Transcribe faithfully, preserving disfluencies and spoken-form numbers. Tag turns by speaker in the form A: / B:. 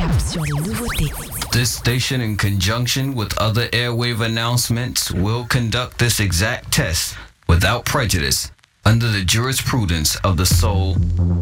A: cap sur les nouveautés.
B: This station, in conjunction with other airwave announcements, will conduct this exact test without prejudice under the jurisprudence of the Soul